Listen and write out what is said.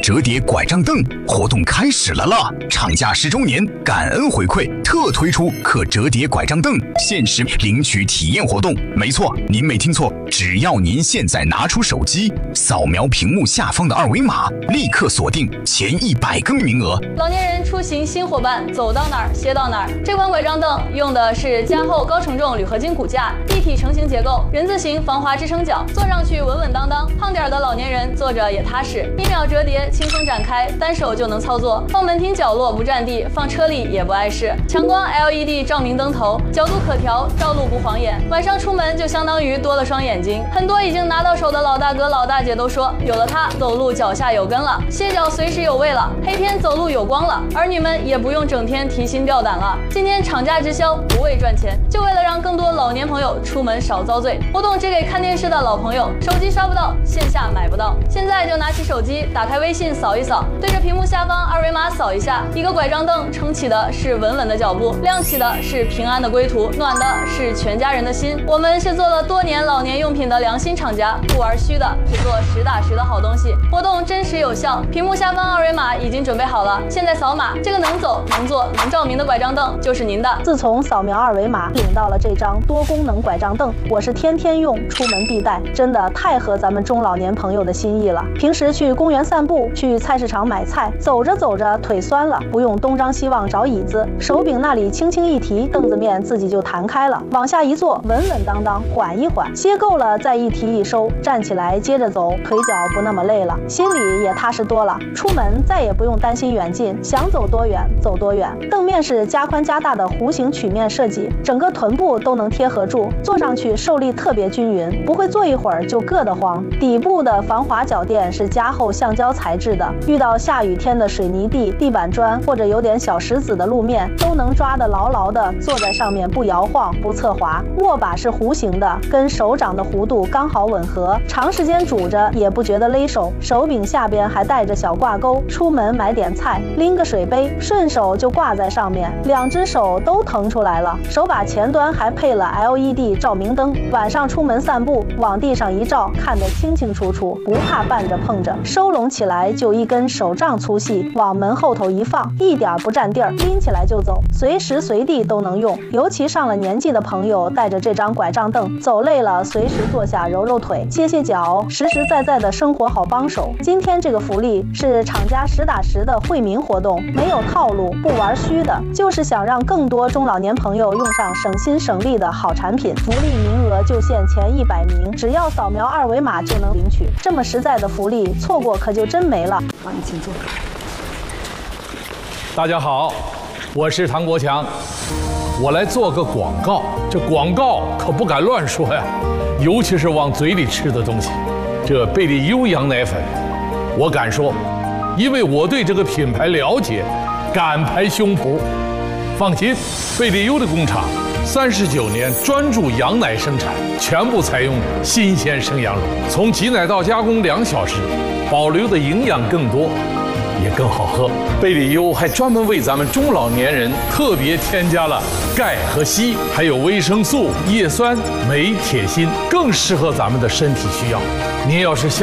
折叠拐杖凳活动开始了啦！厂家10周年感恩回馈，特推出可折叠拐杖凳限时领取体验活动。没错，您没听错，只要您现在拿出手机，扫描屏幕下方的2维码，立刻锁定前100个名额。 老年人出行新伙伴，走到哪儿歇到哪儿。这款拐杖凳用的是加厚高承重铝合金骨架，立体成型结构，人字形防滑支撑脚，坐上去稳稳当当。胖点的老年人坐着也踏实，1秒折叠，轻松展开，单手就能操作。放门厅角落不占地，放车里也不碍事。强光 LED 照明灯头，角度可调，照路不晃眼。晚上出门就相当于多了双眼睛。很多已经拿到手的老大哥老大姐都说，有了它，走路脚下有根了，歇脚随时有位了，黑天走路有光了。儿女们也不用整天提心吊胆了。今天厂家直销，不为赚钱，就为了让更多老年朋友出门少遭罪。活动只给看电视的老朋友，手机刷不到，线下买不到。现在就拿起手机，打开微信扫一扫，对着屏幕下方2维码扫一下，一个拐杖凳撑起的是稳稳的脚步，亮起的是平安的归途，暖的是全家人的心。我们是做了多年老年用品的良心厂家，不玩虚的，只做实打实的好东西。活动真实有效，屏幕下方2维码已经准备好了，现在扫码，这个能走能坐能照明的拐杖凳就是您的。 自从扫描2维码领到了这张多功能拐杖凳，我是天天用，出门必带，真的太合咱们中老年朋友的心意了。平时去公园散步，去菜市场买菜，走着走着腿酸了，不用东张西望找椅子，手柄那里轻轻一提，凳子面自己就弹开了，往下一坐，稳稳当当，缓一缓，歇够了再一提一收，站起来接着走，腿脚不那么累了，心里也踏实多了。出门再也不用担心远近，想走多远走多远。凳面是加宽加大的弧形曲面设计，整个臀部都能贴合住，坐上去受力特别均匀，不会坐一会儿就硌得慌。底部的防滑脚垫是加厚橡胶材质的，遇到下雨天的水泥地、地板砖或者有点小石子的路面，都能抓得牢牢的，坐在上面不摇晃不侧滑。握把是弧形的，跟手掌的弧度刚好吻合，长时间拄着也不觉得勒手。手柄下边还带着小挂钩，出门买点菜，拎个水杯，顺手就挂在上面，2只手都腾出来了。手把前端还配了 LED 照明灯，晚上出门散步，往地上一照，看得清清楚楚，不怕绊着碰着。收拢起来就1根手杖粗细，往门后头一放，一点不占地儿，拎起来就走，随时随地都能用。尤其上了年纪的朋友，带着这张拐杖凳，走累了随时坐下揉揉腿，歇歇脚，实实在在的生活好帮手。今天这个福利是厂家实打实的惠民活动，没有套路，不玩虚的，就是想让更多中老年朋友用上省心省力的好产品。福利名额就限前100名，只要扫描2维码就能领取。这么实在的福利，错过可就真没了。 好，你请坐。 大家好，我是唐国强，我来做个广告。这广告可不敢乱说呀，尤其是往嘴里吃的东西。这贝利优羊奶粉，我敢说，因为我对这个品牌了解，敢拍胸脯。放心，贝利优的工厂39年专注羊奶生产，全部采用新鲜生羊乳，从挤奶到加工2小时，保留的营养更多，也更好喝。贝利优还专门为咱们中老年人特别添加了钙和硒，还有维生素、叶酸、镁、铁、锌，更适合咱们的身体需要。您要是